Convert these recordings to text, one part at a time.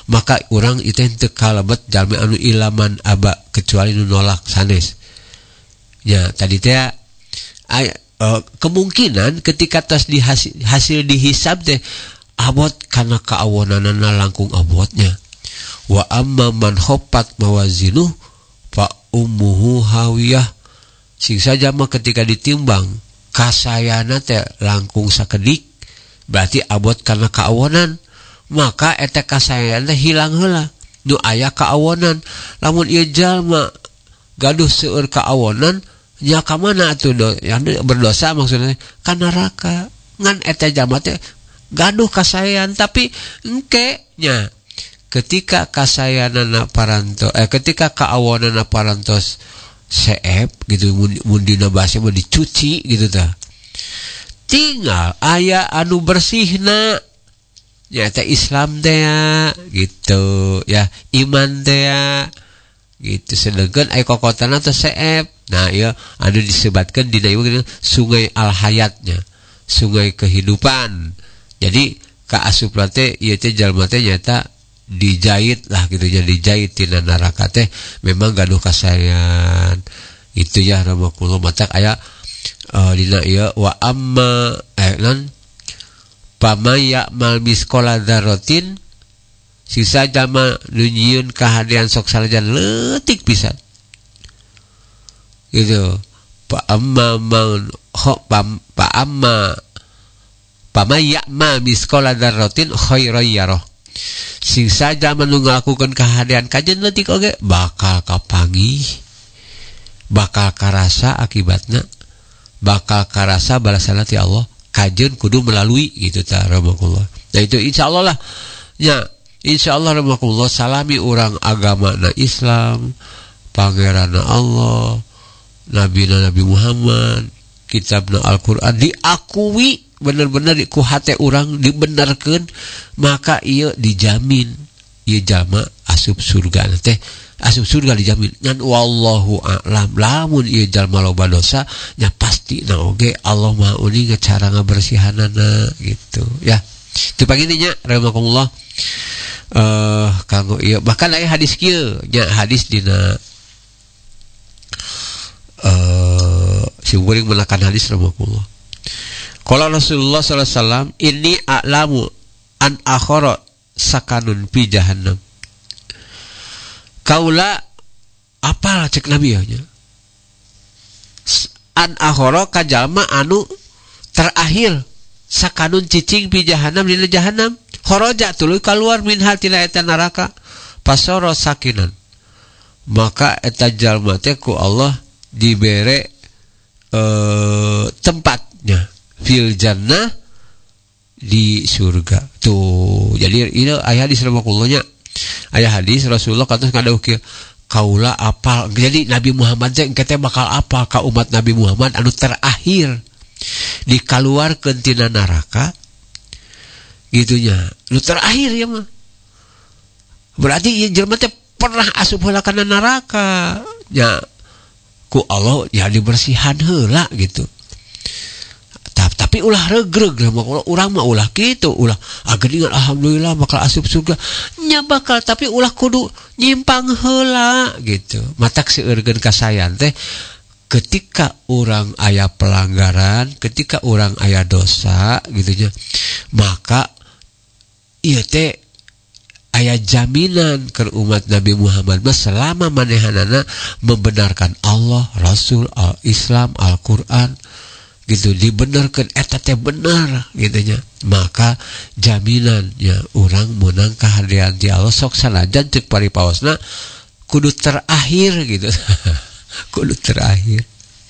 maka urang itu teu kalebet jalmi anu ilaman aba kecuali nu nolak sanes. Ya tadi teh kemungkinan ketika tos hasil dihisab teh abot kana kaawonanna langkung abotnya. Wa amma man khaffat mawazinuh fa ummuhu hawiyah. Sing saja mah ketika ditimbang kasayana teh langkung sakedik berarti abot kana kaawonan, maka eta kasayana hilang heula nu aya kaawonan. Lamun ieu jalma gaduh seueur kaawonan nya ka mana atuh berdosa maksudnya ka neraka. Ngan eta jalma teh gaduh kasayan tapi engke nya ketika kasayanana parantos ketika kaawonana parantos seep gitu mun dina basa mah dicuci gitu tah. Tinggal aya anu bersihna nyata Islam teh gitu ya, iman teh gitu. Sedengkeun aya kokotana teh seep. Nah ieu anu disebatkeun dina ieu sungai al-hayatnya, sungai kehidupan. Jadi ka asupna teh ieu teh jalma teh nyata dijahit lah gitu, jadi dijahit tina neraka teh memang gaduh kasayan itu ya rahmatullah. Matak aya dina ieu wa amma nan pamaya mal miskola dzarratin sisa jalma nu nyieun kahadian sok sanajan leutik pisan gitu. Pa amma man pa amma pamaya mal miskola dzarratin khairan yarah. Sing saja menunggakukeun kahadian kajen leutik oge bakal kapanggih, bakal karasa akibatna, bakal karasa balasanna ti Allah. Kajen kudu melalui gitu ta rahmatullah. Nah itu insyaallah lah nya, insyaallah rahmatullah salami urang agamana Islam, pangeranna Allah, nabina Nabi Muhammad, kitabna Al-Qur'an diakui bener-bener ku hate urang dibenarkeun, maka ieu dijamin ieu jalma asup surga teh, asup surga dijamin. Ngan wallahu a'lam, lamun ieu jalma loba dosa nya pasti na oge Allah mah uning cara ngabersihanana gitu ya. Teu paginya rahimakumullah kanggo ieu bahkan aya hadis kieu nya, hadis dina si uring menakan hadis rahimakumullah. Qala Rasulullah sallallahu alaihi wasallam inni a'lamu an akhara sakanun fi jahannam. Kaula apal cek Nabi nya. An akhara ka jalma anu terakhir sakanun cicing fi jahannam dina jahannam. Kharaja tuluy kaluar min hatina eta neraka pasara sakinan. Maka eta jalma teh ku Allah dibere tempatnya fil jannah di surga tuh. Jadi ini aya hadis rahmatullah, aya hadis Rasulullah katos ngadawuh kieu kaula apal. Jadi Nabi Muhammad teh engke teh bakal apal ka umat Nabi Muhammad anu terakhir dikaluarkeun tina neraka gitunya, nu terakhir ya mah berarti ieu jelema teh pernah asup heula kana neraka nya ku Allah ya dibersihan heula gitu. Tapi ulah regreg lah, urang mah ulah kitu, ulah geuningan alhamdulillah bakal asup surga nya bakal, tapi ulah kudu nyimpang heula gitu. Matak seueurkeun kasayan teh ketika urang aya pelanggaran, ketika urang aya dosa gitu nya, maka ieu teh aya jaminan ke umat Nabi Muhammad selama manehanana membenarkan Allah, Rasul, Al-Islam, Al-Qur'an gitu, dibenarkan eta teh benar gitu nya, maka jaminannya urang meunang kahadiran ti Allah sok sanajan ceuk paripaosna kudu terakhir gitu. Kudu terakhir.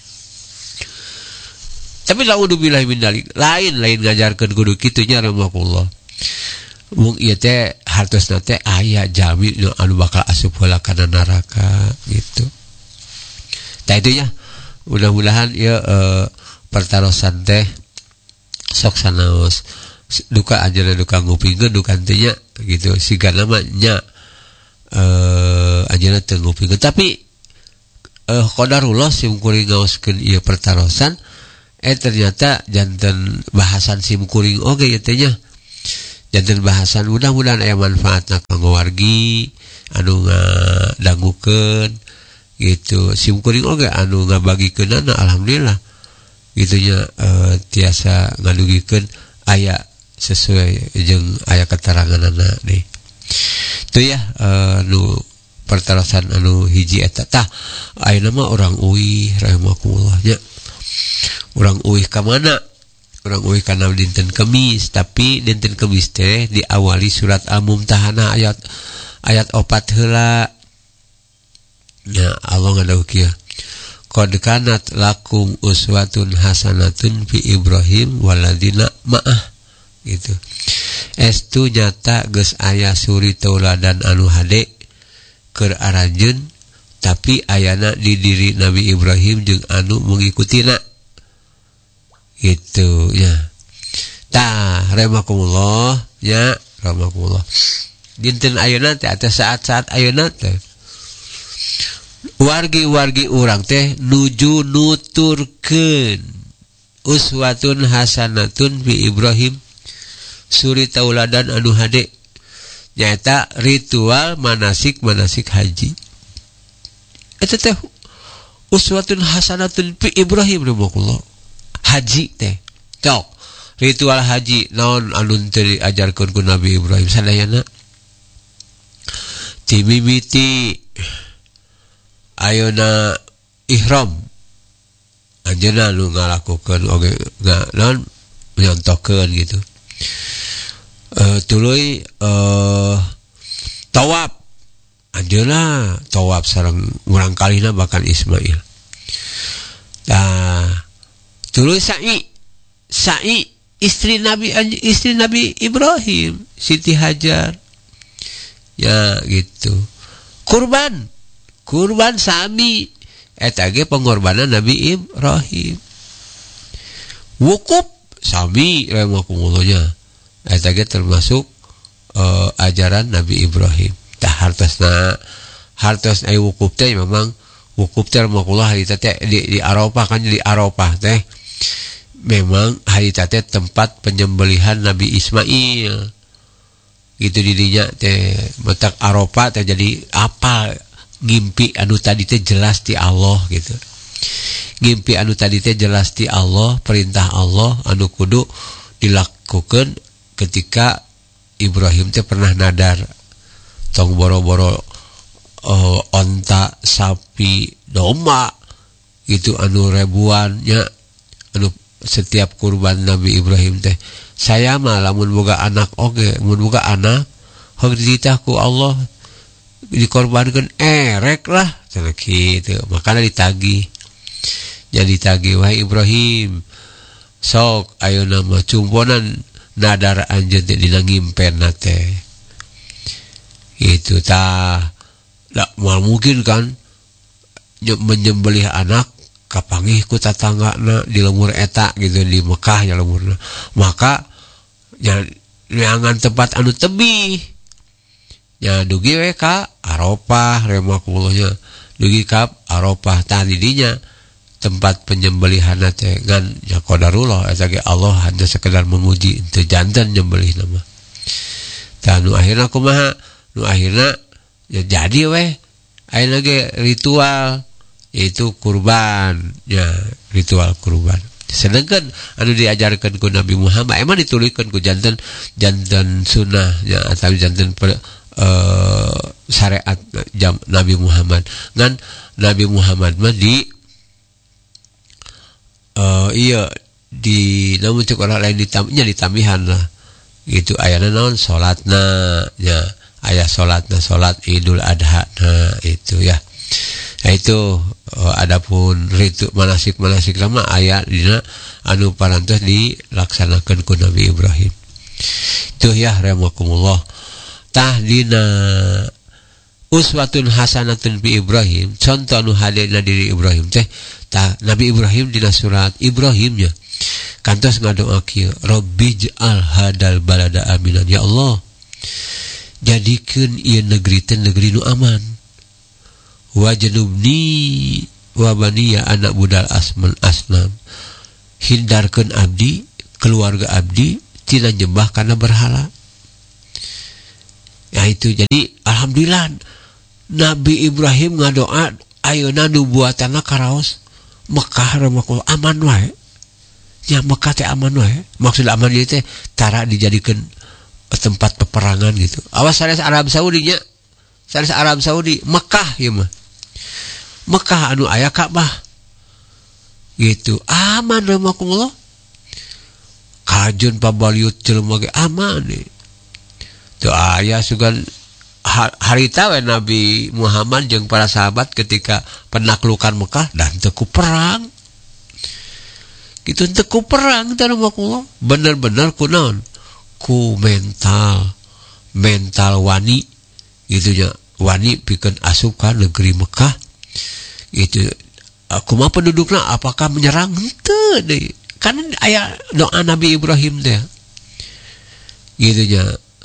Tapi naudzubillah min dzalik, lain ngajarkeun kudu kitu nya rahmatullah. Mung ieu teh hartosna teh aya jamin anu bakal asup heula kana neraka gitu. Tah itu nya, mudah-mudahan ieu pertarosan teh sok sanaos duka anjeunna duka ngupingkeun duka teh nya gitu, sigana mah nya anjeunna teu ngupingkeun, tapi qadarullah simkuring ngaoskeun ieu pertarosan ternyata janten bahasan simkuring oge ieu teh nya. janten bahasan mudah-mudahan aya manfaatna kanggo wargi anu ngadangukeun gitu, simkuring oge anu ngabagikeunana alhamdulillah gitunya, tiasa ngadugikeun aya sesuai jeung aya keteranganana deui. Itu ya nu pertarasan anu hiji eta tah ayeuna mah urang uih rahimakumullah nya. Urang uih ka mana? Urang uih kana dinten Kemis, tapi dinten Kemis teh diawali surat Al-Mumtahanah ayat 4 heula. Ya Allah ngadawuh kieu. Qad kanat lakum uswatun hasanatun fi Ibrahim waladina ma'ah gitu. Estu nyata geus aya suri tauladan anu hade keur aranjeun tapi ayana di diri Nabi Ibrahim jeung anu mengikutina gitu ya. Tah rahimakumullah ya, rahimakumullah. Dinten ayeuna teh atas saat-saat ayeuna teh wargi-wargi urang teh nuju nuturkeun uswatun hasanatun fi Ibrahim, suri tauladan anu hade nyaeta ritual manasik haji. Eta teh uswatun hasanatun fi Ibrahim rahimakumullah. Haji teh cok ritual haji naon anu teu diajarkeun ku Nabi Ibrahim sadayana timimiti ayeuna ihram anjeunna nu ngalakukeun oge naon nyontohkeun gitu. Tuluy tawaf anjeunna tawaf sareng urang kalina bahkan Ismail. Tuluy sa'i istri Nabi Ibrahim Siti Hajar ya gitu. Kurban sami eta ge pengorbanan Nabi Ibrahim. Wukuf sami rahimakumullah eta ge termasuk ajaran Nabi Ibrahim. Tah hartosna aya wukuf teh memang wukuf teh rahimakumullah harita teh di Arafah kan, di Arafah teh memang harita teh tempat penyembelihan Nabi Ismail. Gitu didinya teh metak Arafah teh jadi apa ngimpi anu tadi teh jelas ti Allah gitu. Ngimpi anu tadi teh jelas ti Allah, perintah Allah anu kudu dilakukan ketika Ibrahim teh pernah nadar tong boro-boro onta, sapi, domba gitu anu ribuannya anu setiap kurban Nabi Ibrahim teh. Saya mah lamun boga anak oge, mun boga anak hog dititah ku Allah dikorbankeun erek lah cenah kitu. Makana ditagih. Jadi ditagih wahai Ibrahim sok ayeuna mah cumponan nadar anjeun teh dina ngimpenna teh. Itu tah da mungkin kan menyembelih anak kapanggih ku tatanggana di lemur eta gitu di Mekah ya lemurna. Maka nyangan tempat anu tebih. Ya dugi we ka Arafah rahimakumullah. Dugi ka Arafah tah didinya tempat penyembelihan teh ngan ya qadarullah eta ge Allah hanya sekedar menguji teu janten nyembelih nama. Tah nu akhirna kumaha? Nu akhirna ya jadi we ayeuna ge ritual yaitu kurban ya, ritual kurban. Sedangkan anu diajarkan ku Nabi Muhammad emang ditulikeun ku janten sunnah ya atau janten syariat Nabi Muhammad. Ngan Nabi Muhammad mah di di namun cek orang lain ditamihan lah gitu ayana naon salatna ya, aya salatna salat Idul Adha nah itu ya. Nah itu adapun ritu manasik lama aya dina anu parantos dilaksanakeun ku Nabi Ibrahim. Itu ya rahimakumullah. Tah dina uswatun hasanatun bi Ibrahim, contoh anu hadirna diri Ibrahim teh tah Nabi Ibrahim dina surat Ibrahimnya kantos ngadoa kieu, Rabbij'al hadal balada aminan, ya Allah jadikeun ieu negeri teh negeri nu aman. Wajnubni wa baniya anak budal asnam, hindarkeun abdi keluarga abdi tina nyembah kana berhala. Ya itu jadi alhamdulillah Nabi Ibrahim ngadoa ayeuna nubuatanna karaos Mekah remakul aman wae. Ya Mekah teh aman wae. Maksud aman ieu teh tara dijadikeun tempat peperangan gitu. Awas sanes Arab Saudi nya. Sanes Arab Saudi Mekah ieu mah. Mekah anu aya Ka'bah. Gitu. Aman remakul. Kajun pabaliut jelema ge aman nih. Teu aya sugan harita we Nabi Muhammad jeung para sahabat ketika penaklukan Mekah dan teu ku perang. Kitu teu ku perang teh makullah. Bener-bener ku naon? Ku mental wani gitu nya. Wani pikeun asup ka negeri Mekah. Itu kumaha pendudukna apakah menyerang? Henteu deui. Kan aya doa Nabi Ibrahim teh. Gitu nya.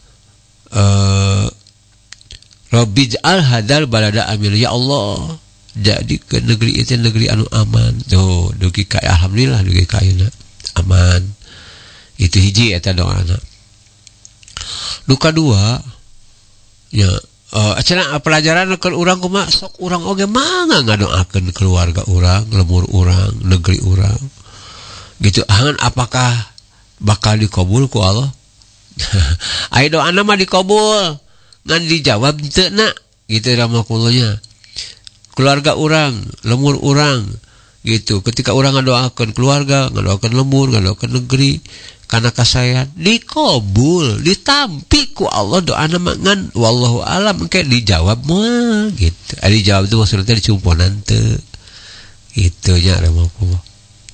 Rabbi ja'al hadal balada amin, ya Allah jadi ke negeri itu negeri anu aman. Tuh dugi ka alhamdulillah dugi ka ayeuna aman. Itu hiji eta doana. Nu kadua nya acara pelajaran keur urang kumaha sok urang oge mangga ngadoakeun keluarga urang, lemur urang, negeri urang. Gitu angan apakah bakal dikabul ku Allah? Ai doana mah dikabul. Ngan dijawab teu na gitu ramakullahnya. Keluarga orang, lemur orang gitu. Ketika orang ngadoakeun keluarga, ngadoakeun lemur, ngadoakeun negeri kana kasayan dikabul, ditampi ku Allah doana mah ngan wallahu alam engke dijawab mah gitu. Ari dijawab itu maksudnya dicumponan teu. Kitu nya ramakullah.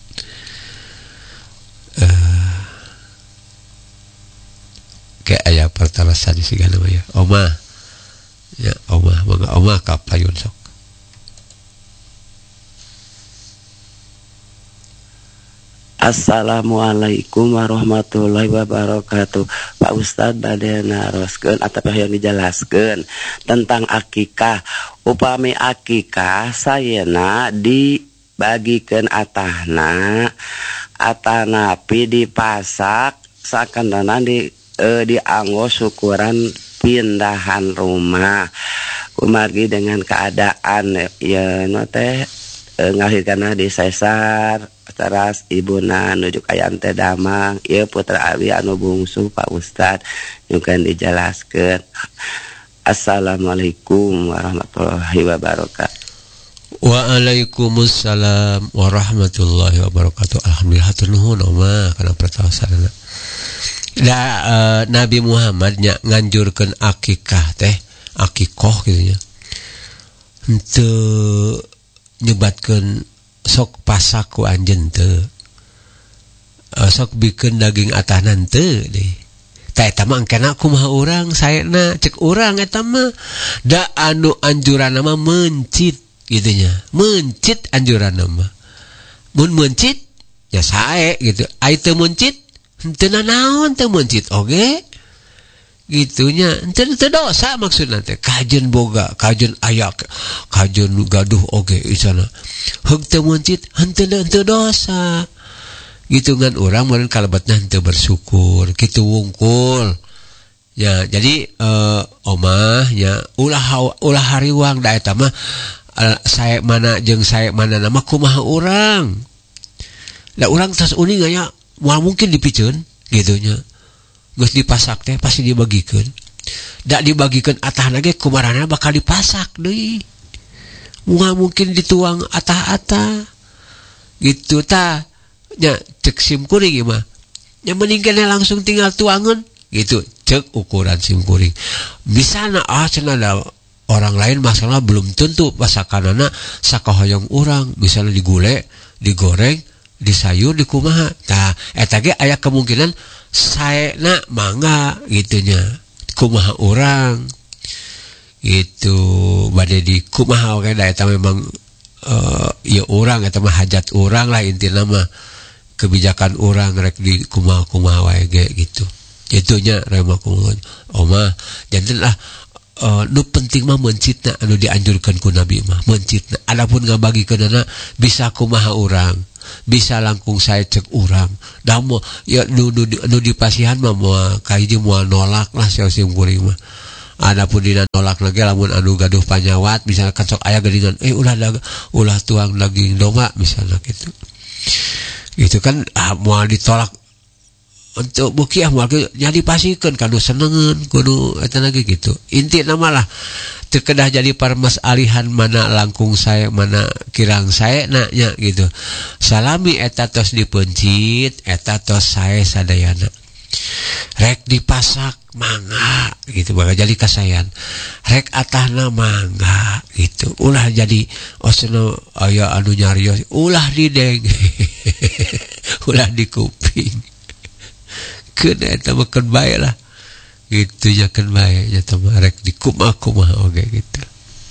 Kayak aya pertalasan sigana mah ya. Omah. Ya, omah ka payun sok. Assalamualaikum warahmatullahi wabarakatuh. Pak Ustadz bade naroskeun ataupun yang dijelaskeun tentang akikah. Upami akikah sayeuna dibagikeun atahna atanapi dipasak sakanana dianggo syukuran pindahan rumah kumargi dengan keadaan ya no teh ngahirkanna di sesar teras ibuna nuju kayan teh damang ieu putra abi anu bungsu Pak Ustad nyukeun dijelaskeun. Assalamualaikum warahmatullahi wabarakatuh. Waalaikumsalam warahmatullahi wabarakatuh. Alhamdulillah hatur nuhun oma kana pertawasanna. Nabi Muhammad nya nganjurkeun akikah teh akikoh gitu nya henteu nyebatkeun sok pasak ku anjeun teu sok bikeun daging atahna teu deui tah eta mah engkena kumaha urang saena cek urang eta mah da anu anjuranna mah mencit gitu nya mencit anjuranna mah mun mencit ya sae gitu ai teu mencit henteu naon teu mencit oge gitunya henteu dosa maksudna teh kajeun boga kajeun aya kajeun gaduh oge isana heug teu mencit henteu dosa gitu ngan urang meureun kalebetna henteu bersyukur kitu wungkul ya jadi omah nya ulah hariwang da eta mah sae mana jeung sae mana nama kumaha urang da urang tos uning aya moal mungkin dipiceun gitunya geus dipasak teh pasti dibagikeun da dibagikeun atahna ge kumarana bakal dipasak deui moal mungkin dituang atah-atah gitu tah nya cek sim kuring mah nya mending keneh langsung tinggal tuangeun gitu cek ukuran sim kuring misalna cenah orang lain masalah belum tentu pasakanana sakahoyong urang misalnya digule digoreng disayur dikumaha tah eta ge aya kemungkinan saena mangga gitunya kumaha urang itu bade di kumaha oge da eta memang ya urang eta mah hajat urang lah intina mah kebijakan urang rek di kumaha wae ge gitu itunya rahimakumullah omah janten lah nu penting mah mencitna anu dianjurkan ku Nabi mah mencitna adapun ngabagikeunana bisa kumaha urang bisa langkung saya cek urang da moal ya nu dipasihan mah moal kahiji moal nolak lah sia sim kuring mah Adapun dina nolak lagi lamun anu gaduh panyawat misalnya sok aya geuningan ulah tuang daging domba misalnya gitu. Itu kan moal ditolak untuk beuki moal jadi pasikeun kanu senengeun kudu eta lagi gitu. Intina malah teu kedah jadi permasalihan mana langkung sae mana kirang sae nya gitu. Salami eta tos dipencit eta tos sae sadayana. Rek dipasak mangga gitu bakal jadi kasayan. Rek atahna mangga gitu. Ulah jadi osno aya anu nyarios ulah dideng. Ulah di kuping. Keun eta mah keun bae lah. Gitu nya keun bae nya teh rek di kumaha oge gitu.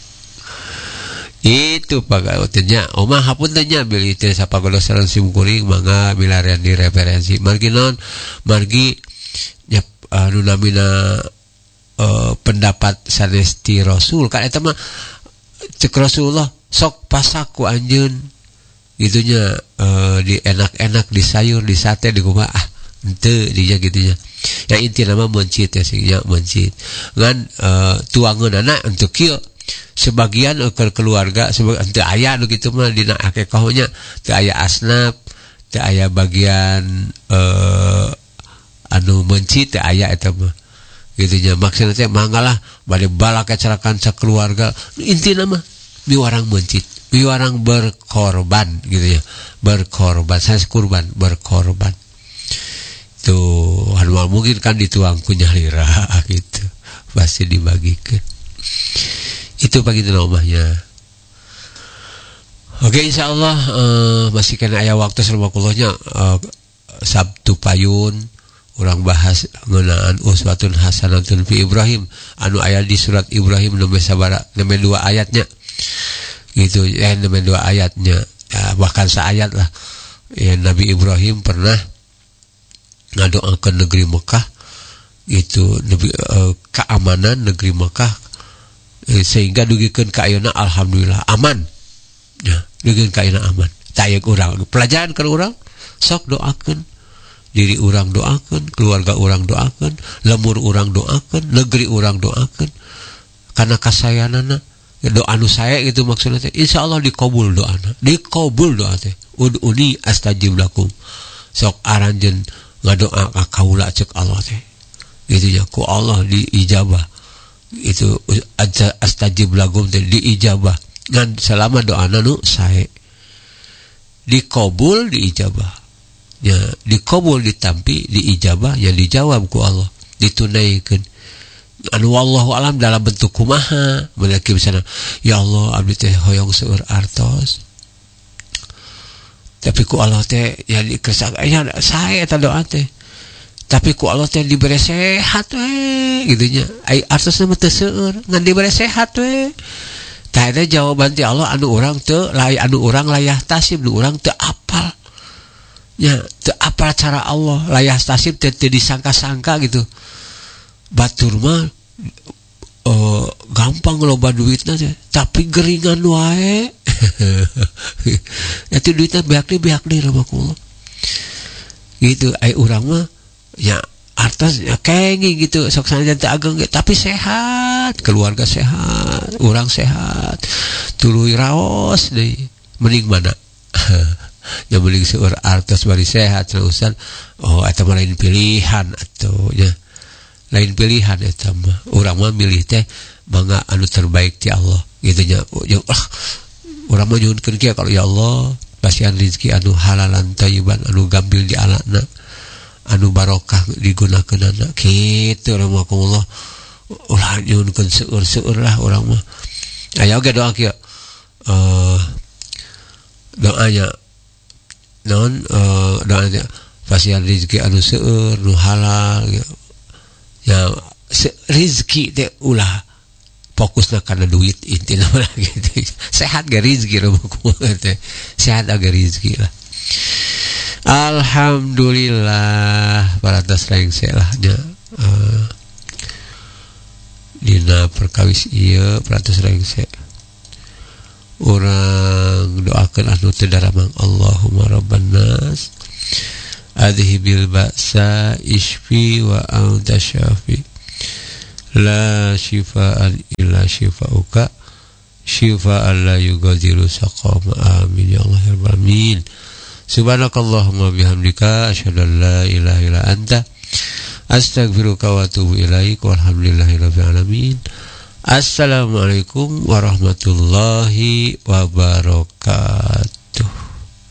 Itu pagautnya omah hapunten nya beli teh sapagodo sareng simkuring mangga milarian di referensi margi naon margi nya anu namina pendapat sanesti Rasul kan eta mah cek Rasulullah sok pasak ku anjeun gitunya di enak-enak di sayur di sate di kumaha henteu dinya gitunya ya inti nama mencit ya sing nya mencit ngan tuangeunana untuk kieu sebagian ke keluarga sebagian teu aya nu kitu mah dina akekahnya teu aya asnaf teu aya bagian anu mencit teu aya eta mah kitu nya maksudna teh manggalah bade balak kecelakaan sakeluarga intina mah miwarang mencit miwarang berkorban gitu ya berkorban saya kurban berkorban tuh anu mungkin kan dituang ku nyalira gitu pasti dibagikeun. Itu begitu nomahnya. Oke, insyaallah masih kena aya waktu selama kulanya Sabtu payun urang bahas ngeunaan uswatun hasanatun fi Ibrahim anu aya di surat Ibrahim nomor sabara nomor 2 ayatnya. Gitu nomor 2 ayatnya bahkan saayat lah. Ya, Nabi Ibrahim pernah ngadoakeun negeri Mekah itu keamanan negeri Mekah sehingga dugikeun ka ayeuna alhamdulillah aman. Ya, dugikeun ka ayeuna aman. Tayeg urang pelajaran keur urang sok doakeun diri urang doakeun, keluarga urang doakeun, lemur urang doakeun, negeri urang doakeun. Karena kasayanana doa anu sae gitu maksudna teh insyaallah dikabul doana. Dikabul doa teh. Ud'uni astajib lakum. Sok aranjeun ngadoa ka kaula ceuk Allah teh. Gitu ya ku Allah diijabah. Itu astajib lakum teh diijabah ngan selama doana nu sae dikabul diijabah ya dikabul ditampi diijabah yang dijawab ku Allah ditunaikeun anu wallahu alam dalam bentuk kumaha meulaki misalna ya Allah abdi teh hoyong seueur artos tapi ku Allah teh ya dikesak aya sae eta doa teh tapi ku Allah teh diberi sehat we gitunya ai artosna mah teu seueur ngan diberi sehat we tah eta jawaban ti Allah anu urang teu anu urang layah tasib nu urang teu apal nya teu apal cara Allah layah tasib teu disangka-sangka gitu batur mah gampang loba duitna teh tapi geringan wae eta duitna beak deui ramakullah gitu ai urang mah ya artos ya kenging gitu sok sanajan teu ageng tapi sehat keluarga sehat urang sehat tuluy raos deui mending mana nya mending seueur artos bari sehat terusan eta mah lain pilihan atuh nya lain pilihan eta mah urang mah milih teh mangga anu terbaik ti Allah gitu nya urang mah nyuhunkeun kieu kalau ya Allah pasian rezeki anu halalan thayyiban anu gambil di alana anu barokah digunakeunana kitu rahmatullah ulah nyuhunkeun seueur lah urang mah aya oge doa kieu doanya naon doanya pasian rezeki anu seueur nu halal ya rezeki teh ulah fokusna kana duit intina mah gitu sehat ge rezeki rahmatullah teh sehat ge rezeki lah. Alhamdulillah para tasraing selahnya dina perkawis ieu para tasraing se urang doakeun anu teu daramang Allahumma rabban nas adhibil ba'sa isfi wa anta syafi la syifaan illa syifauka syifaan la yugadiru saqama. Amin ya Allah ya rabbal alamin. Subhanakallahumma bihamdika asyhadu an la ilaha illa anta astaghfiruka wa atubu ilaik. Walhamdulillahirabbil alamin. Assalamualaikum warahmatullahi wabarakatuh.